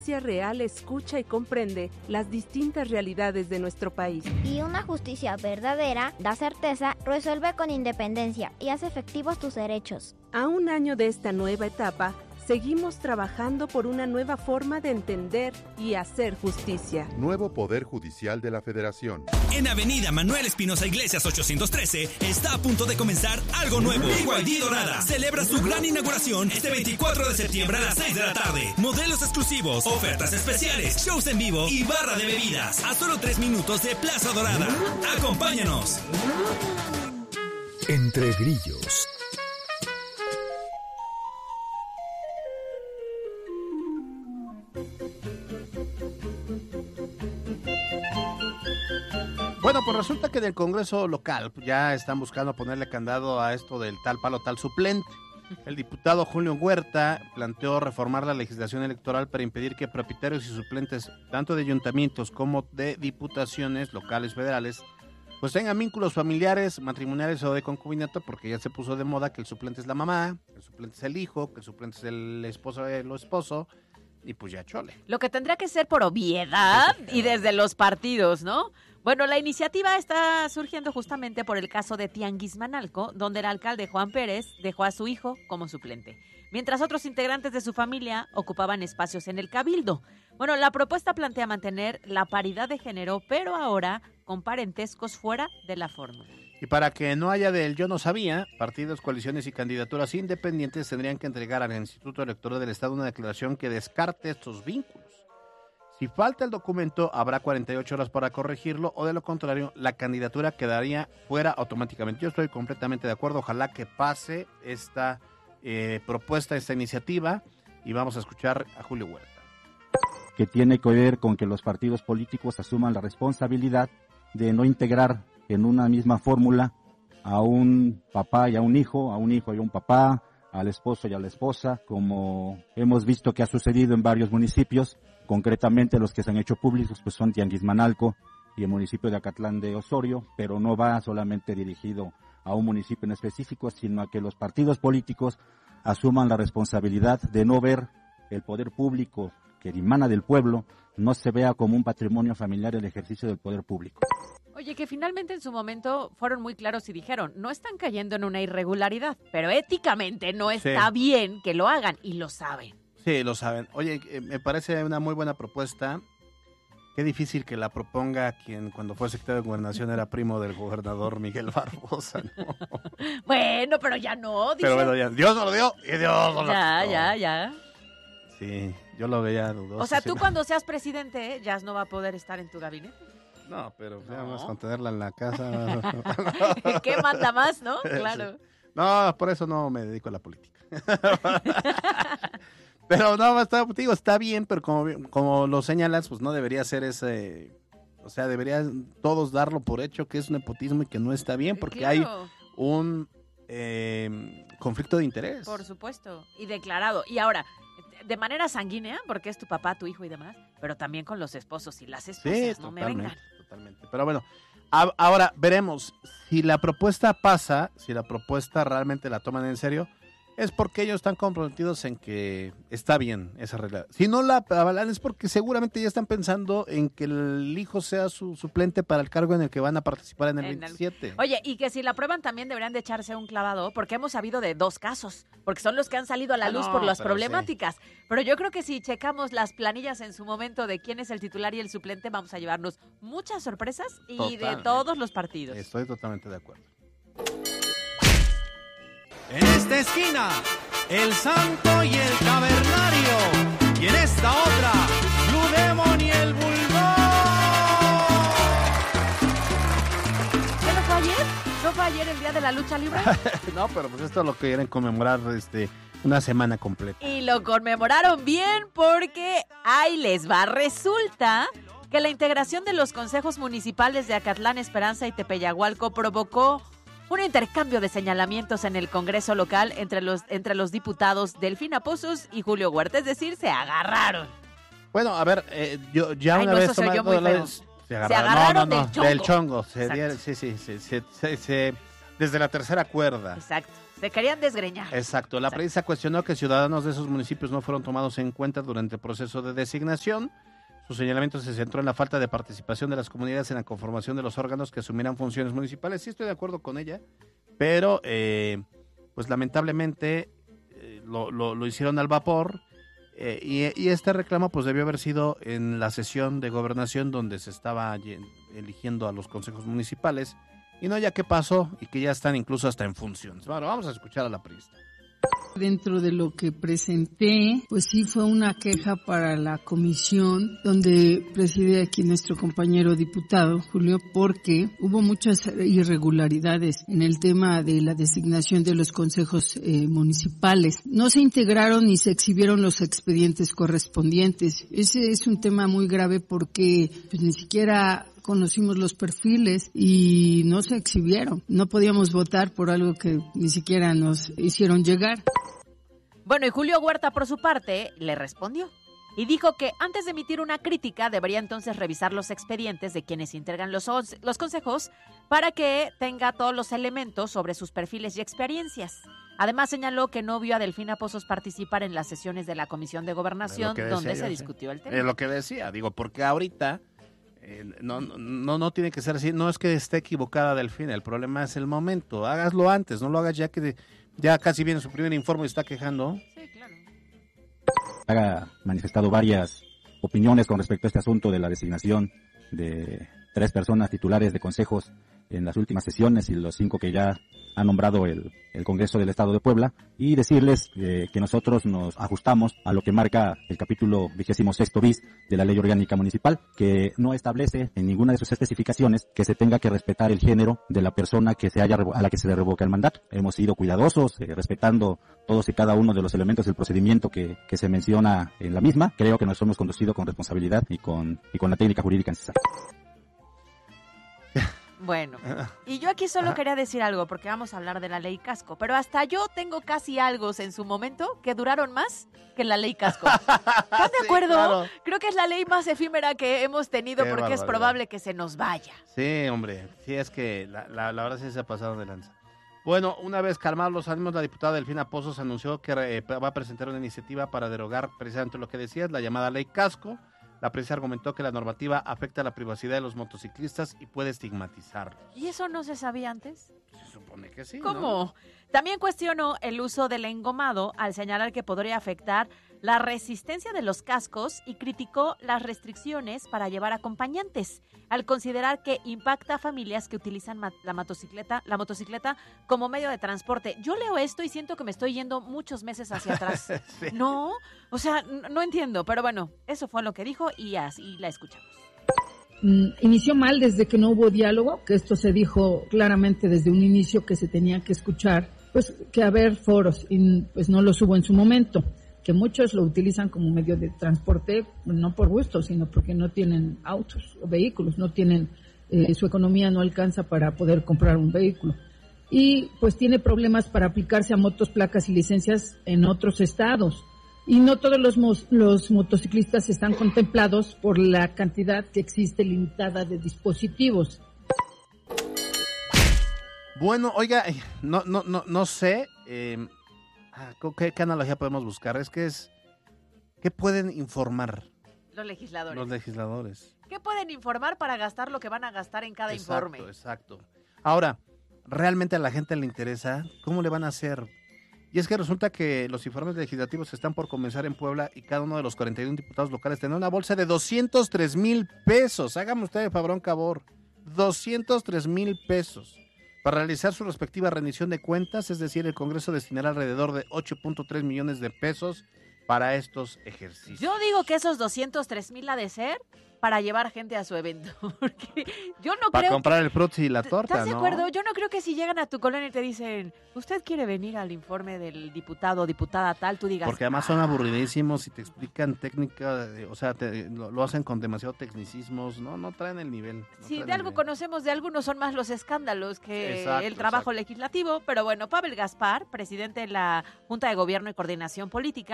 Real escucha y comprende las distintas realidades de nuestro país. Y una justicia verdadera da certeza, resuelve con independencia y hace efectivos tus derechos. A un año de esta nueva etapa, seguimos trabajando por una nueva forma de entender y hacer justicia. Nuevo Poder Judicial de la Federación. En Avenida Manuel Espinosa Iglesias 813 está a punto de comenzar algo nuevo. BYD Dorada celebra su gran inauguración este 24 de septiembre a las 6 de la tarde. Modelos exclusivos, ofertas especiales, shows en vivo y barra de bebidas. A solo 3 minutos de Plaza Dorada. ¡Acompáñanos! Entre Grillos. Bueno, pues resulta que del Congreso local ya están buscando ponerle candado a esto del tal palo, tal suplente. El diputado Julio Huerta planteó reformar la legislación electoral para impedir que propietarios y suplentes, tanto de ayuntamientos como de diputaciones locales federales, pues tengan vínculos familiares, matrimoniales o de concubinato, porque ya se puso de moda que el suplente es la mamá, el suplente es el hijo, que el suplente es el esposo del esposo, y pues ya chole. Lo que tendría que ser por obviedad y desde los partidos, ¿no? Bueno, la iniciativa está surgiendo justamente por el caso de Tianguismanalco, donde el alcalde Juan Pérez dejó a su hijo como suplente, mientras otros integrantes de su familia ocupaban espacios en el cabildo. Bueno, la propuesta plantea mantener la paridad de género, pero ahora con parentescos fuera de la fórmula. Y para que no haya del yo no sabía, partidos, coaliciones y candidaturas independientes tendrían que entregar al Instituto Electoral del Estado una declaración que descarte estos vínculos. Si falta el documento, habrá 48 horas para corregirlo, o de lo contrario, la candidatura quedaría fuera automáticamente. Yo estoy completamente de acuerdo, ojalá que pase esta propuesta, esta iniciativa, y vamos a escuchar a Julio Huerta. Que tiene que ver con que los partidos políticos asuman la responsabilidad de no integrar en una misma fórmula a un papá y a un hijo y a un papá, al esposo y a la esposa, como hemos visto que ha sucedido en varios municipios. Concretamente los que se han hecho públicos pues son Tianguismanalco y el municipio de Acatlán de Osorio, pero no va solamente dirigido a un municipio en específico, sino a que los partidos políticos asuman la responsabilidad de no ver el poder público que emana del pueblo, no se vea como un patrimonio familiar el ejercicio del poder público. Oye, que finalmente en su momento fueron muy claros y dijeron, no están cayendo en una irregularidad, pero éticamente no está bien que lo hagan, y lo saben. Sí, lo saben. Oye, me parece una muy buena propuesta. Qué difícil que la proponga quien cuando fue secretario de Gobernación era primo del gobernador Miguel Barbosa, ¿no? Bueno, pero ya no, dice. Pero bueno, ya, Dios nos lo dio y Dios nos lo quitó. Ya. Sí, yo lo veía dudoso. O sea, tú cuando seas presidente, Jazz no va a poder estar en tu gabinete. No, pero vamos a tenerla en la casa. ¿Qué manda más, no? Claro. Sí. No, por eso no me dedico a la política. Pero no, está bien, pero como lo señalas, pues no debería ser ese, o sea, deberían todos darlo por hecho que es un nepotismo y que no está bien, porque claro, hay un conflicto de interés. Por supuesto, y declarado. Y ahora, de manera sanguínea, porque es tu papá, tu hijo y demás, pero también con los esposos y las esposas, sí, no me vengan. Totalmente, pero bueno, ahora veremos si la propuesta pasa, si la propuesta realmente la toman en serio, es porque ellos están comprometidos en que está bien esa regla. Si no la avalan es porque seguramente ya están pensando en que el hijo sea su suplente para el cargo en el que van a participar en el 27. Oye, y que si la prueban también deberían de echarse un clavado, porque hemos sabido de 2 casos, porque son los que han salido a la luz por las problemáticas. Sí. Pero yo creo que si checamos las planillas en su momento de quién es el titular y el suplente, vamos a llevarnos muchas sorpresas y de todos los partidos. Estoy totalmente de acuerdo. En esta esquina, el Santo y el Cavernario. Y en esta otra, Blue Demon y el Bulldog. ¿Qué no fue ayer? ¿No fue ayer el día de la lucha libre? No, pero pues esto lo quieren conmemorar una semana completa. Y lo conmemoraron bien porque ahí les va. Resulta que la integración de los consejos municipales de Acatlán, Esperanza y Tepeyagualco provocó un intercambio de señalamientos en el Congreso local entre los diputados Delfina Pozos y Julio Huerta, es decir, se agarraron. Bueno, a ver, yo ya una vez se agarraron del chongo. Sí, desde la tercera cuerda. Exacto. Se querían desgreñar. Exacto. La prensa cuestionó que ciudadanos de esos municipios no fueron tomados en cuenta durante el proceso de designación. Su señalamiento se centró en la falta de participación de las comunidades en la conformación de los órganos que asumirán funciones municipales. Sí, estoy de acuerdo con ella, pero pues lamentablemente lo hicieron al vapor. Y este reclamo pues debió haber sido en la sesión de gobernación donde se estaba eligiendo a los consejos municipales y no ya que pasó y que ya están incluso hasta en funciones. Bueno, vamos a escuchar a la priista. Dentro de lo que presenté, pues sí fue una queja para la comisión donde preside aquí nuestro compañero diputado Julio, porque hubo muchas irregularidades en el tema de la designación de los consejos municipales. No se integraron ni se exhibieron los expedientes correspondientes. Ese es un tema muy grave porque pues, ni siquiera conocimos los perfiles y no se exhibieron. No podíamos votar por algo que ni siquiera nos hicieron llegar. Bueno, y Julio Huerta, por su parte, le respondió y dijo que antes de emitir una crítica debería entonces revisar los expedientes de quienes integran los consejos para que tenga todos los elementos sobre sus perfiles y experiencias. Además, señaló que no vio a Delfina Pozos participar en las sesiones de la Comisión de Gobernación donde se discutió el tema. Es lo que decía, digo, porque ahorita no tiene que ser así. No es que esté equivocada Delfina, el problema es el momento. Hágaslo antes, no lo hagas ya que ya casi viene su primer informe y está quejando. Sí, claro. Ha manifestado varias opiniones con respecto a este asunto de la designación de 3 personas titulares de consejos en las últimas sesiones y los 5 que ya ha nombrado el Congreso del Estado de Puebla, y decirles que nosotros nos ajustamos a lo que marca el capítulo 26 bis de la Ley Orgánica Municipal, que no establece en ninguna de sus especificaciones que se tenga que respetar el género de la persona que a la que se le revoca el mandato. Hemos sido cuidadosos, respetando todos y cada uno de los elementos del procedimiento que se menciona en la misma. Creo que nos hemos conducido con responsabilidad y con la técnica jurídica necesaria. Bueno, y yo aquí solo quería decir algo, porque vamos a hablar de la ley Casco, pero hasta yo tengo casi algo en su momento que duraron más que la ley Casco. ¿Estás de acuerdo? Claro. Creo que es la ley más efímera que hemos tenido. Qué porque barbaridad. Es probable que se nos vaya. Sí, hombre, sí, es que la verdad sí se ha pasado de lanza. Bueno, una vez calmados los ánimos, la diputada Delfina Pozos anunció que va a presentar una iniciativa para derogar precisamente lo que decías, la llamada ley Casco. La prensa argumentó que la normativa afecta la privacidad de los motociclistas y puede estigmatizarlos. ¿Y eso no se sabía antes? Se supone que sí, ¿Cómo? ¿no? También cuestionó el uso del engomado al señalar que podría afectar la resistencia de los cascos y criticó las restricciones para llevar acompañantes, al considerar que impacta a familias que utilizan la motocicleta como medio de transporte. Yo leo esto y siento que me estoy yendo muchos meses hacia atrás. Sí. No, o sea, no entiendo, pero bueno, eso fue lo que dijo y así la escuchamos. Inició mal desde que no hubo diálogo, que esto se dijo claramente desde un inicio que se tenía que escuchar, pues que haber foros, y pues no los hubo en su momento, que muchos lo utilizan como medio de transporte, no por gusto, sino porque no tienen autos o vehículos, no tienen, su economía no alcanza para poder comprar un vehículo. Y pues tiene problemas para aplicarse a motos, placas y licencias en otros estados. Y no todos los motociclistas están contemplados por la cantidad que existe limitada de dispositivos. Bueno, oiga, no sé, ¿qué analogía podemos buscar? ¿Qué pueden informar? Los legisladores. ¿Qué pueden informar para gastar lo que van a gastar en cada informe? Exacto. Ahora, ¿realmente a la gente le interesa? ¿Cómo le van a hacer? Y es que resulta que los informes legislativos están por comenzar en Puebla y cada uno de los 41 diputados locales tendrá una bolsa de 203,000 pesos. Hágame usted el favor, 203,000 pesos. Para realizar su respectiva rendición de cuentas, es decir, el Congreso destinará alrededor de 8.3 millones de pesos para estos ejercicios. Yo digo que esos 203,000 ha de ser para llevar gente a su evento. Porque yo no para creo comprar el frutzi y la torta, ¿estás de acuerdo? Yo no creo que si llegan a tu colonia y te dicen, ¿usted quiere venir al informe del diputado o diputada tal? Tú digas... Porque además son aburridísimos y te explican técnica, o sea, lo hacen con demasiado tecnicismos, no traen el nivel. Sí, de algo conocemos, de algunos son más los escándalos que el trabajo legislativo. Pero bueno, Pavel Gaspar, presidente de la Junta de Gobierno y Coordinación Política,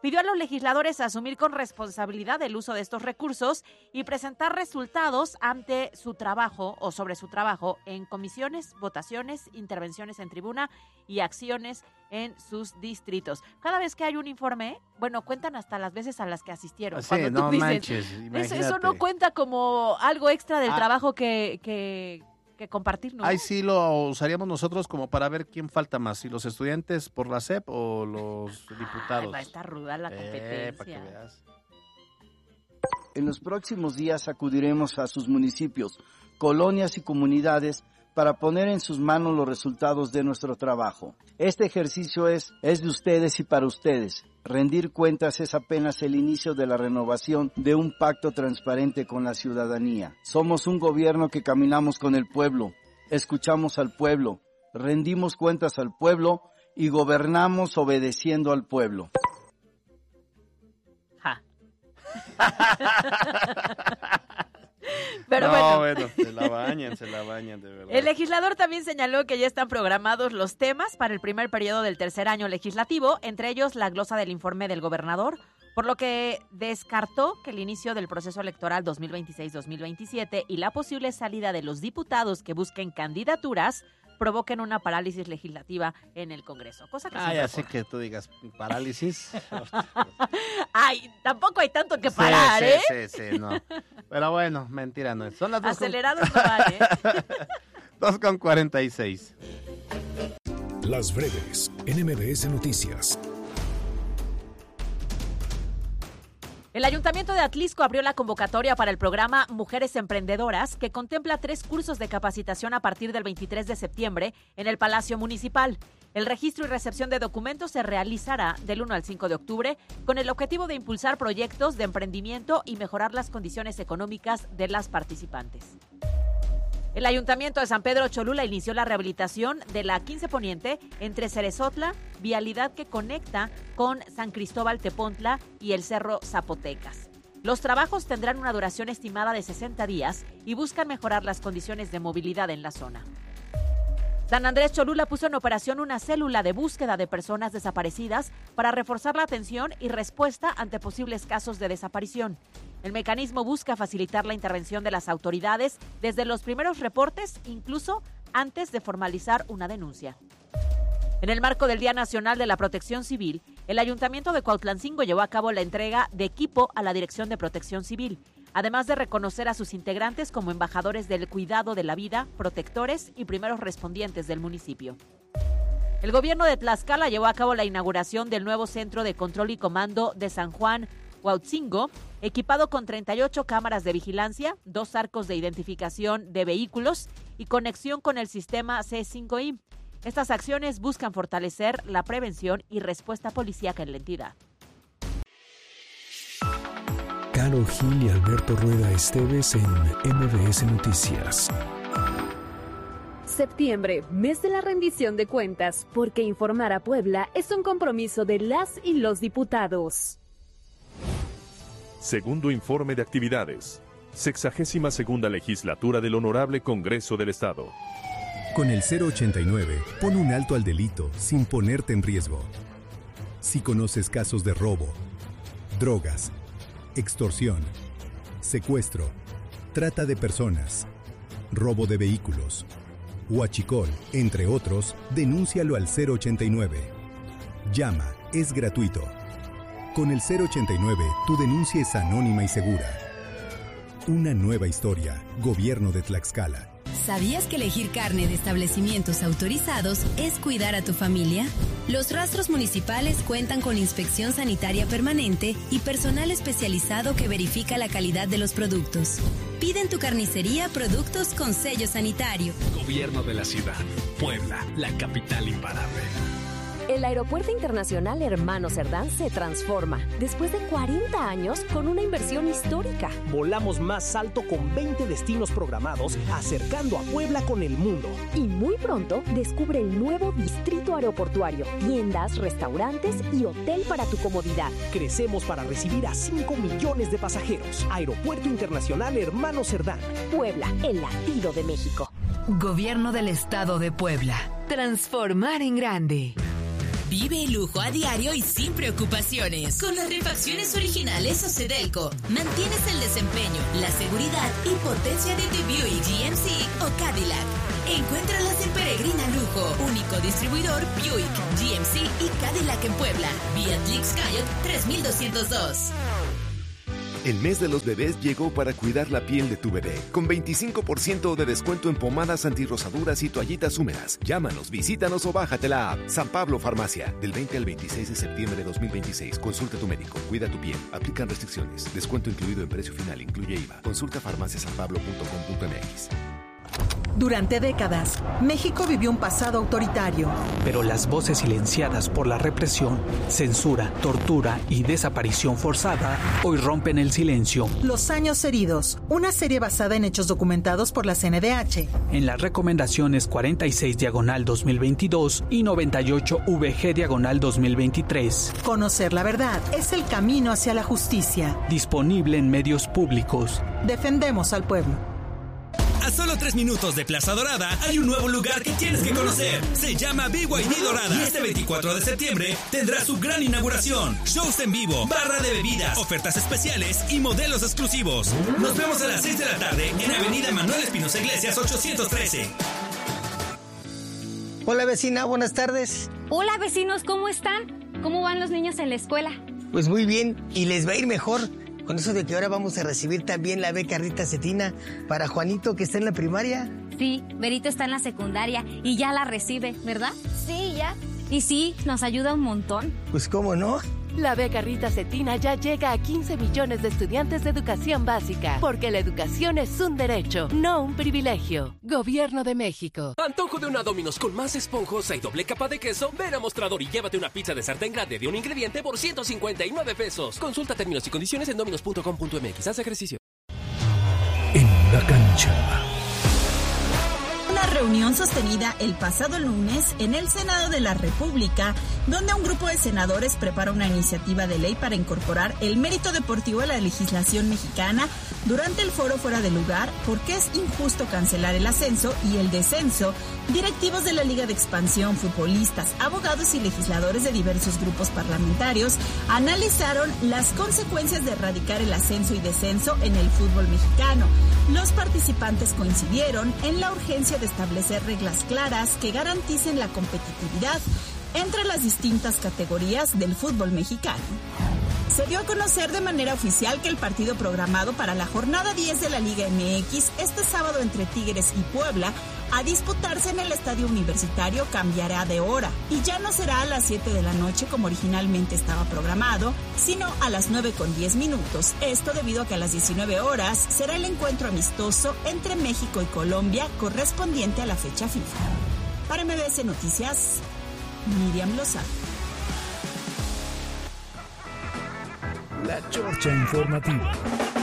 pidió a los legisladores asumir con responsabilidad el uso de estos recursos y presentar resultados ante su trabajo o sobre su trabajo en comisiones, votaciones, intervenciones en tribuna y acciones en sus distritos. Cada vez que hay un informe, bueno, cuentan hasta las veces a las que asistieron. Sí, Cuando no tú dices, manches, imagínate. eso no cuenta como algo extra del trabajo que compartir, ¿no? Ahí sí lo usaríamos nosotros como para ver quién falta más, si los estudiantes por la SEP o los diputados. Va a estar ruda la competencia. Para que veas. En los próximos días acudiremos a sus municipios, colonias y comunidades para poner en sus manos los resultados de nuestro trabajo. Este ejercicio es de ustedes y para ustedes. Rendir cuentas es apenas el inicio de la renovación de un pacto transparente con la ciudadanía. Somos un gobierno que caminamos con el pueblo, escuchamos al pueblo, rendimos cuentas al pueblo y gobernamos obedeciendo al pueblo. Ja. Pero bueno, se la bañan, de verdad. El legislador también señaló que ya están programados los temas para el primer periodo del tercer año legislativo, entre ellos la glosa del informe del gobernador, por lo que descartó que el inicio del proceso electoral 2026-2027 y la posible salida de los diputados que busquen candidaturas provoquen una parálisis legislativa en el Congreso. Cosa que ya sé que tú digas parálisis. Ay, tampoco hay tanto que parar, Sí, no. Pero bueno, mentira no es. Son las 2. Acelerados no van, 2:46. Las breves en MBS Noticias. El Ayuntamiento de Atlixco abrió la convocatoria para el programa Mujeres Emprendedoras, que contempla 3 cursos de capacitación a partir del 23 de septiembre en el Palacio Municipal. El registro y recepción de documentos se realizará del 1 al 5 de octubre con el objetivo de impulsar proyectos de emprendimiento y mejorar las condiciones económicas de las participantes. El Ayuntamiento de San Pedro Cholula inició la rehabilitación de la 15 Poniente entre Cerezotla, vialidad que conecta con San Cristóbal Tepontla y el Cerro Zapotecas. Los trabajos tendrán una duración estimada de 60 días y buscan mejorar las condiciones de movilidad en la zona. San Andrés Cholula puso en operación una célula de búsqueda de personas desaparecidas para reforzar la atención y respuesta ante posibles casos de desaparición. El mecanismo busca facilitar la intervención de las autoridades desde los primeros reportes, incluso antes de formalizar una denuncia. En el marco del Día Nacional de la Protección Civil, el Ayuntamiento de Cuautlancingo llevó a cabo la entrega de equipo a la Dirección de Protección Civil, además de reconocer a sus integrantes como embajadores del cuidado de la vida, protectores y primeros respondientes del municipio. El gobierno de Tlaxcala llevó a cabo la inauguración del nuevo Centro de Control y Comando de San Juan Huautzingo, equipado con 38 cámaras de vigilancia, 2 arcos de identificación de vehículos y conexión con el sistema C5I. Estas acciones buscan fortalecer la prevención y respuesta policíaca en la entidad. Karol Gil y Alberto Rueda Esteves en MBS Noticias. Septiembre, mes de la rendición de cuentas, porque informar a Puebla es un compromiso de las y los diputados. Segundo informe de actividades. 62ª Legislatura del Honorable Congreso del Estado. Con el 089, pon un alto al delito sin ponerte en riesgo. Si conoces casos de robo, drogas, extorsión, secuestro, trata de personas, robo de vehículos, huachicol, entre otros, denúncialo al 089. Llama, es gratuito. Con el 089, tu denuncia es anónima y segura. Una nueva historia. Gobierno de Tlaxcala. ¿Sabías que elegir carne de establecimientos autorizados es cuidar a tu familia? Los rastros municipales cuentan con inspección sanitaria permanente y personal especializado que verifica la calidad de los productos. Pide en tu carnicería productos con sello sanitario. Gobierno de la ciudad. Puebla, la capital imparable. El Aeropuerto Internacional Hermano Cerdán se transforma después de 40 años con una inversión histórica. Volamos más alto con 20 destinos programados, acercando a Puebla con el mundo. Y muy pronto descubre el nuevo distrito aeroportuario, tiendas, restaurantes y hotel para tu comodidad. Crecemos para recibir a 5 millones de pasajeros. Aeropuerto Internacional Hermano Cerdán. Puebla, el latido de México. Gobierno del Estado de Puebla. Transformar en grande. Vive el lujo a diario y sin preocupaciones. Con las refacciones originales Ocedelco, mantienes el desempeño, la seguridad y potencia de tu Buick, GMC o Cadillac. Encuéntralas en Peregrina Lujo, único distribuidor Buick, GMC y Cadillac en Puebla. Vía Tlix Coyote 3202. El mes de los bebés llegó para cuidar la piel de tu bebé, con 25% de descuento en pomadas antirrosaduras y toallitas húmedas. Llámanos, visítanos o bájate la app. San Pablo Farmacia, del 20 al 26 de septiembre de 2026. Consulta a tu médico, cuida tu piel, aplican restricciones. Descuento incluido en precio final, incluye IVA. Consulta farmaciasanpablo.com.mx. Durante décadas, México vivió un pasado autoritario. Pero las voces silenciadas por la represión, censura, tortura y desaparición forzada hoy rompen el silencio. Los años heridos, una serie basada en hechos documentados por la CNDH. En las recomendaciones 46/2022 y 98VG/2023. Conocer la verdad es el camino hacia la justicia. Disponible en medios públicos. Defendemos al pueblo. A solo 3 minutos de Plaza Dorada hay un nuevo lugar que tienes que conocer. Se llama BYD Dorada y este 24 de septiembre tendrá su gran inauguración. Shows en vivo, barra de bebidas, ofertas especiales y modelos exclusivos. Nos vemos a las 6 de la tarde en Avenida Manuel Espinosa Iglesias 813. Hola vecina, buenas tardes. Hola vecinos, ¿cómo están? ¿Cómo van los niños en la escuela? Pues muy bien, y les va a ir mejor. Con eso de que ahora vamos a recibir también la beca Rita Cetina para Juanito, que está en la primaria. Sí, Berito está en la secundaria y ya la recibe, ¿verdad? Sí, ya. Y sí, nos ayuda un montón. Pues cómo no. La beca Rita Cetina ya llega a 15 millones de estudiantes de educación básica, porque la educación es un derecho, no un privilegio. Gobierno de México. Antojo de una Domino's con más esponjosa y doble capa de queso. Ven a Mostrador y llévate una pizza de sartén grande de un ingrediente por 159 pesos. Consulta términos y condiciones en dominos.com.mx. Haz ejercicio. En la cancha. Una reunión sostenida el pasado lunes en el Senado de la República, donde un grupo de senadores prepara una iniciativa de ley para incorporar el mérito deportivo a la legislación mexicana. Durante el foro fuera de lugar, porque es injusto cancelar el ascenso y el descenso, directivos de la Liga de Expansión, futbolistas, abogados y legisladores de diversos grupos parlamentarios analizaron las consecuencias de erradicar el ascenso y descenso en el fútbol mexicano. Los participantes coincidieron en la urgencia de establecer reglas claras que garanticen la competitividad entre las distintas categorías del fútbol mexicano. Se dio a conocer de manera oficial que el partido programado para la jornada 10 de la Liga MX este sábado entre Tigres y Puebla a disputarse en el Estadio Universitario cambiará de hora y ya no será a las 7 de la noche como originalmente estaba programado, sino a las 9:10. Esto debido a que a las 19 horas será el encuentro amistoso entre México y Colombia correspondiente a la fecha FIFA. Para MBS Noticias, Miriam Lozano. La Chorcha Informativa.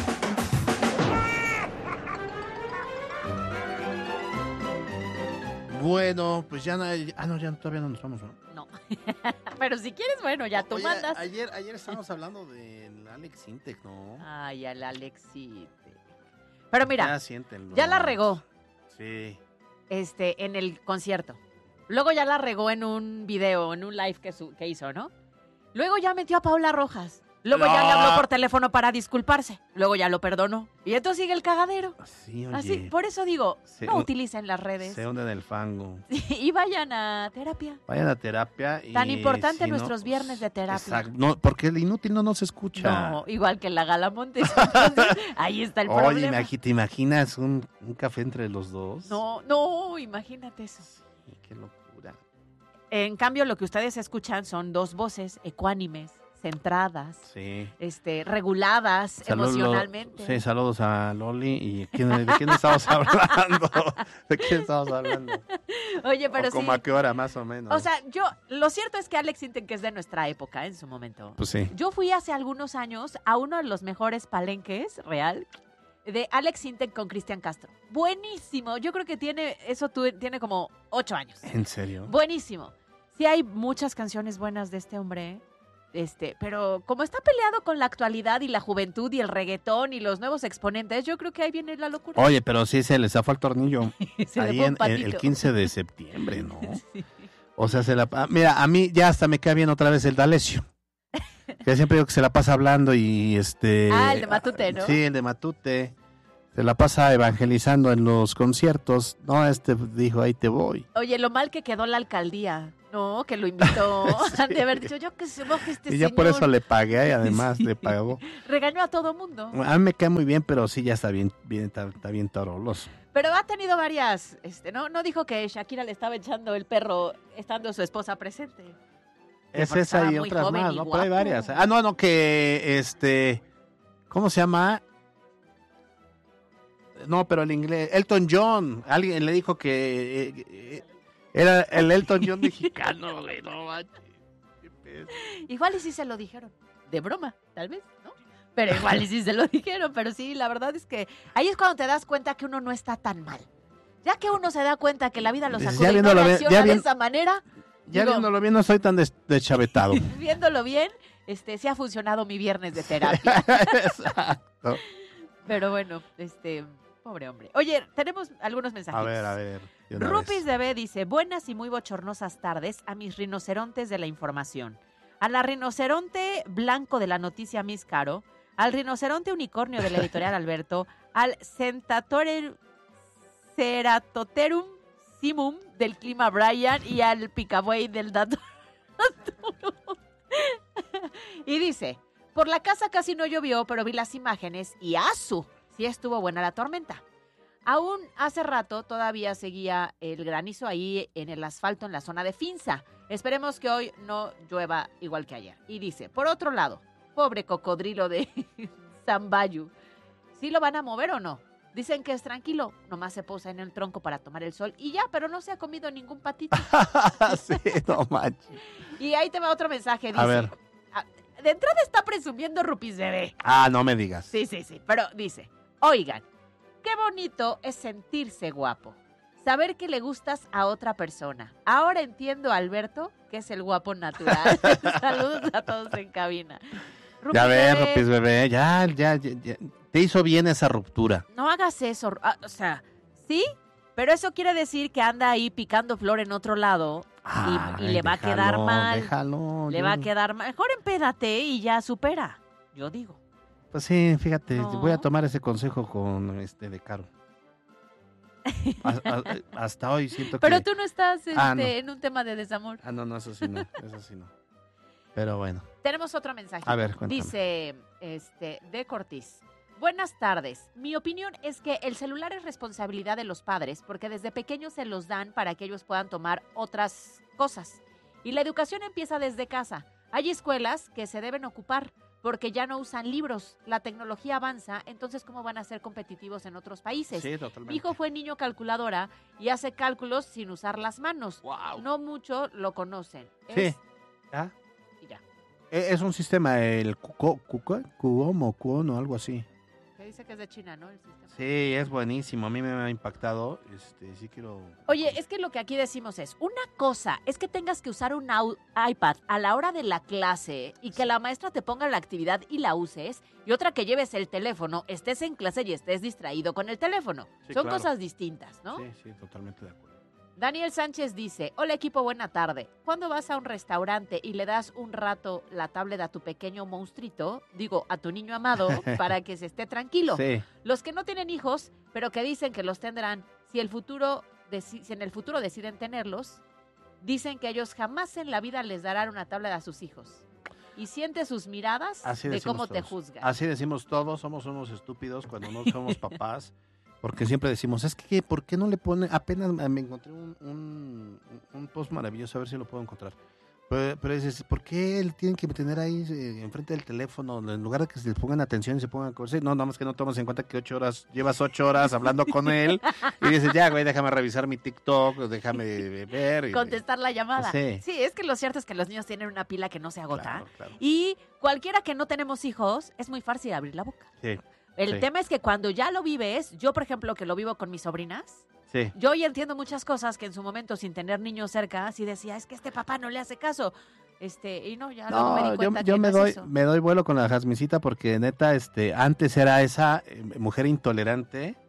Bueno, pues ya no, ya todavía no nos vamos, ¿no? No. Pero si quieres, bueno, ya tú mandas. Ayer estábamos hablando del Alex Intec, ¿no? Ay, al Alex Intec. Pero mira, ya siéntenlo. Ya la regó. Sí. En el concierto. Luego ya la regó en un video, en un live que hizo, ¿no? Luego ya metió a Paula Rojas. Luego ya le habló por teléfono para disculparse. Luego ya lo perdonó. Y entonces sigue el cagadero. Sí, oye. Así, por eso digo, no utilicen las redes. Se hunden en el fango. Y vayan a terapia. Vayan a terapia. Tan importante nuestros viernes de terapia. Exacto. No, porque el inútil no nos escucha. No, igual que la Galamontes. Entonces, ahí está el problema. Oye, ¿te imaginas un café entre los dos? No, imagínate eso. Sí, qué locura. En cambio, lo que ustedes escuchan son dos voces ecuánimes, centradas, sí, reguladas emocionalmente. Sí, saludos a Loli. ¿Y de quién estamos hablando? ¿De quién estamos hablando? Oye, pero ¿Como a qué hora, más o menos? O sea, lo cierto es que Alex Intec, que es de nuestra época en su momento. Pues sí. Yo fui hace algunos años a uno de los mejores palenques, real, de Alex Intec con Cristian Castro. Buenísimo. Yo creo que tiene como 8 años. ¿En serio? Buenísimo. Sí hay muchas canciones buenas de este hombre, pero como está peleado con la actualidad y la juventud y el reggaetón y los nuevos exponentes, yo creo que ahí viene la locura. Oye, pero sí se le zafó el tornillo. Se ahí le fue un el 15 de septiembre, ¿no? Sí. O sea, mira, a mí ya hasta me cae bien otra vez el D'Alessio. Que siempre digo que se la pasa hablando y el de Matute, ¿no? Sí, el de Matute. Se la pasa evangelizando en los conciertos. No, dijo, ahí te voy. Oye, lo mal que quedó la alcaldía, ¿no? Que lo invitó. Sí. Han de haber dicho, yo que se moje este y ya señor. Por eso le pagué y además le pagó. Regañó a todo mundo. A mí me cae muy bien, pero sí ya está bien taroloso. Pero ha tenido varias, no dijo que Shakira le estaba echando el perro estando su esposa presente. Es esa y otras más, ¿no? Pero hay varias. Que ¿cómo se llama? No, pero el inglés, Elton John. Alguien le dijo que era el Elton John mexicano, güey, no manches. Igual y sí se lo dijeron. De broma, tal vez, ¿no? Pero igual y sí se lo dijeron. Pero sí, la verdad es que ahí es cuando te das cuenta que uno no está tan mal. Ya que uno se da cuenta que la vida lo sacó y no reacciona de esa manera. Ya viéndolo bien, no soy tan deschavetado. Viéndolo bien, sí ha funcionado mi viernes de terapia. Exacto. Pero bueno, pobre hombre. Oye, tenemos algunos mensajes. A ver. Rupis Bebé dice, buenas y muy bochornosas tardes a mis rinocerontes de la información. A la rinoceronte blanco de la noticia Miss Caro, al rinoceronte unicornio de la editorial Alberto, al Ceratoterum Simum del clima Brian y al Picabuey del dato. Y dice, por la casa casi no llovió, pero vi las imágenes y ¡asu! Sí estuvo buena la tormenta. Aún hace rato todavía seguía el granizo ahí en el asfalto en la zona de Finza. Esperemos que hoy no llueva igual que ayer. Y dice, por otro lado, pobre cocodrilo de Zambayu, ¿sí lo van a mover o no? Dicen que es tranquilo, nomás se posa en el tronco para tomar el sol y ya, pero no se ha comido ningún patito. Sí, no manches. Y ahí te va otro mensaje, dice. A ver. De entrada está presumiendo Rupis Bebé. No me digas. Sí, pero dice, oigan, qué bonito es sentirse guapo. Saber que le gustas a otra persona. Ahora entiendo a Alberto, que es el guapo natural. Saludos a todos en cabina. Ya ves, Rupis Bebé, ya. Te hizo bien esa ruptura. No hagas eso. O sea, sí, pero eso quiere decir que anda ahí picando flor en otro lado y le va a quedar mal. Le va a quedar mal. Mejor empédate y ya supera, yo digo. Pues sí, fíjate, voy a tomar ese consejo con de Caro. Hasta hoy siento Pero tú no estás en un tema de desamor. No, eso sí no. Pero bueno. Tenemos otro mensaje. A ver, cuéntame. Dice, de Cortiz. Buenas tardes. Mi opinión es que el celular es responsabilidad de los padres porque desde pequeños se los dan para que ellos puedan tomar otras cosas. Y la educación empieza desde casa. Hay escuelas que se deben ocupar porque ya no usan libros. La tecnología avanza, entonces ¿cómo van a ser competitivos en otros países? Sí, totalmente. Mi hijo fue niño calculadora y hace cálculos sin usar las manos. Wow. No mucho lo conocen. Sí. ¿Ya? Y ya. Es un sistema, el Kuono, algo así. Que dice que es de China, ¿no? El sistema. Sí, es buenísimo. A mí me ha impactado. Sí quiero... Oye, es que lo que aquí decimos es, una cosa es que tengas que usar un iPad a la hora de la clase y que la maestra te ponga la actividad y la uses, y otra que lleves el teléfono, estés en clase y estés distraído con el teléfono. Sí, Son claro. cosas distintas, ¿no? Sí, totalmente de acuerdo. Daniel Sánchez dice, hola equipo, buena tarde. ¿Cuándo vas a un restaurante y le das un rato la tablet a tu pequeño monstruito, a tu niño amado, para que se esté tranquilo? Sí. Los que no tienen hijos, pero que dicen que los tendrán, si en el futuro deciden tenerlos, dicen que ellos jamás en la vida les darán una tablet a sus hijos. Y siente sus miradas de cómo te juzgan. Así decimos todos, somos unos estúpidos cuando no somos papás. Porque siempre decimos, ¿por qué no le pone? Apenas me encontré un post maravilloso, a ver si lo puedo encontrar. Pero dices, ¿por qué él tiene que tener ahí enfrente del teléfono? En lugar de que se le pongan atención y se pongan a conversar. No, nada más que no tomas en cuenta que llevas 8 horas hablando con él. Y dices, ya, güey, déjame revisar mi TikTok, déjame ver. Contestar la llamada. Sí, es que lo cierto es que los niños tienen una pila que no se agota. Claro. Y cualquiera que no tenemos hijos, es muy fácil abrir la boca. Sí. El tema es que cuando ya lo vives, yo por ejemplo que lo vivo con mis sobrinas, sí. Yo ya entiendo muchas cosas que en su momento sin tener niños cerca, así decía, es que este papá no le hace caso. Y no, ya luego me di cuenta yo que me no doy, es eso. me doy vuelo con la Jasmicita porque neta, antes era esa mujer intolerante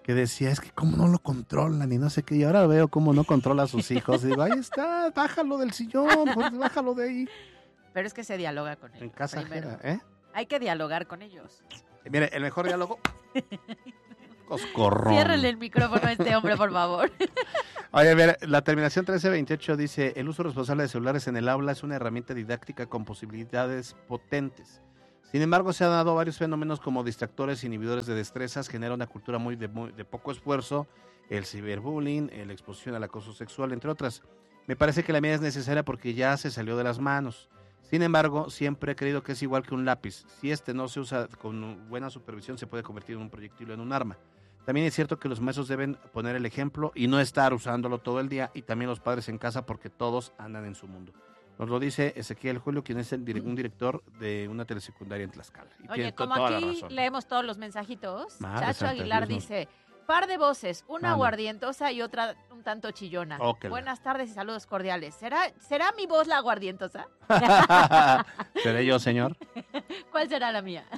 que decía, es que cómo no lo controlan y no sé qué, y ahora veo cómo no controla a sus hijos. Y digo, ahí está, bájalo del sillón, pues, bájalo de ahí. Pero es que se dialoga con ellos. En casa primero. ajena, Hay que dialogar con ellos. Mire, el mejor diálogo... Coscorrón. Ciérrale el micrófono a este hombre, por favor. Oye, a ver, la terminación 1328 dice, el uso responsable de celulares en el aula es una herramienta didáctica con posibilidades potentes. Sin embargo, se han dado varios fenómenos como distractores, inhibidores de destrezas, genera una cultura muy de poco esfuerzo, el ciberbullying, la exposición al acoso sexual, entre otras. Me parece que la medida es necesaria porque ya se salió de las manos. Sin embargo, siempre he creído que es igual que un lápiz. Si no se usa con buena supervisión, se puede convertir en un proyectil o en un arma. También es cierto que los maestros deben poner el ejemplo y no estar usándolo todo el día, y también los padres en casa porque todos andan en su mundo. Nos lo dice Ezequiel Julio, quien es un director de una telesecundaria en Tlaxcala. Y oye, como aquí leemos todos los mensajitos, Chacho Aguilar dice, par de voces, una aguardientosa y otra un tanto chillona. Buenas tardes y saludos cordiales. ¿Será mi voz la aguardientosa? ¿Seré yo, señor? ¿Cuál será la mía?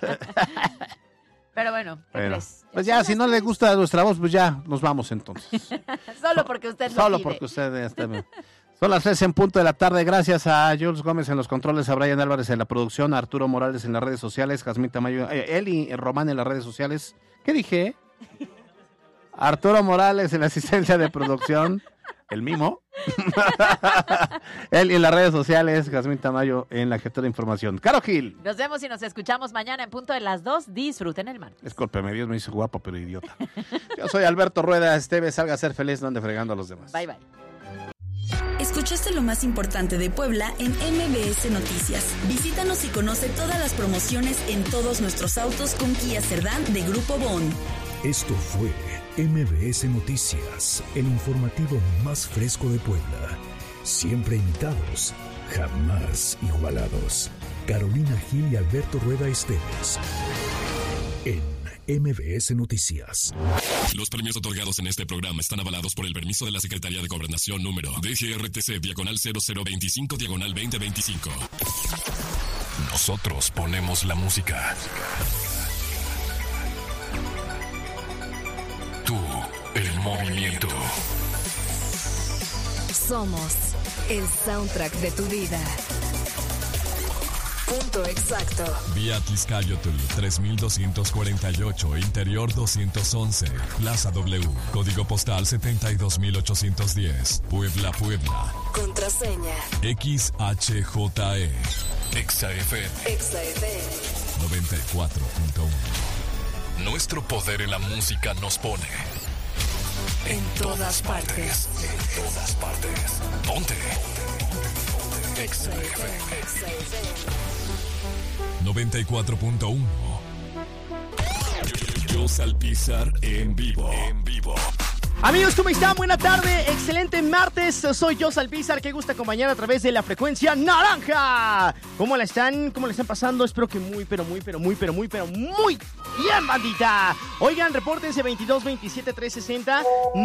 Pero bueno, ¿qué crees? Pues ya, si no le gusta nuestra voz, pues ya nos vamos entonces. Solo porque usted lo Solo pide. porque usted... Son las 3 en punto de la tarde. Gracias a Jules Gómez en los controles, a Brian Álvarez en la producción, a Arturo Morales en las redes sociales, Jazmín Tamayo, Eli Román en las redes sociales. ¿Qué dije? Arturo Morales en la asistencia de producción, el mimo. Él en las redes sociales, Jazmín Tamayo en la gestión de información. Caro Gil. Nos vemos y nos escuchamos mañana en punto de las 2. Disfruten el martes. Discúlpeme, Dios me hizo guapo, pero idiota. Yo soy Alberto Rueda Esteves, salga a ser feliz, no ande fregando a los demás. Bye, bye. Escuchaste lo más importante de Puebla en MBS Noticias. Visítanos y conoce todas las promociones en todos nuestros autos con Kia Cerdán de Grupo Bon. Esto fue MBS Noticias, el informativo más fresco de Puebla. Siempre imitados, jamás igualados. Carolina Gil y Alberto Rueda Esteves. En MBS Noticias. Los premios otorgados en este programa están avalados por el permiso de la Secretaría de Gobernación número DGRTC/0025/2025. Nosotros ponemos la música. Tú, el movimiento. Somos el soundtrack de tu vida. Punto exacto. Vía Tizcayotl 3248, Interior 211, Plaza W, Código Postal 72810, Puebla, Puebla. Contraseña. XHJE. XFM. 94.1. Nuestro poder en la música nos pone en todas partes. En todas partes. Ponte. XFM. 94.1. Yo Salpizar en vivo. En vivo. Amigos, ¿cómo están? Buena tarde, excelente martes. Soy yo, Salpizar, que gusta acompañar a través de la frecuencia naranja. ¿Cómo la están? ¿Cómo la están pasando? Espero que muy bien, bandita. Oigan, repórtense 22 27 360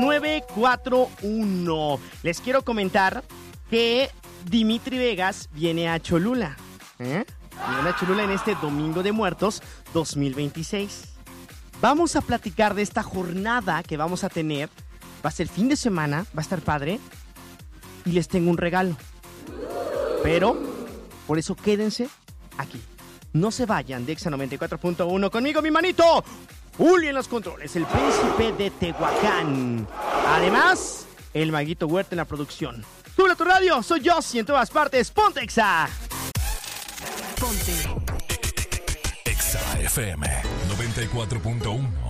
941. Les quiero comentar que Dimitri Vegas viene a Cholula. Viene a Cholula en este Domingo de Muertos 2026. Vamos a platicar de esta jornada que vamos a tener. Va a ser fin de semana, va a estar padre. Y les tengo un regalo. Pero, por eso quédense aquí. No se vayan de Exa 94.1. Conmigo, mi manito, Uli en los controles, el príncipe de Tehuacán. Además, el Maguito Huerta en la producción. Súbele a tu radio, soy yo, y en todas partes, ponte Exa. Ponte Exa FM 94.1.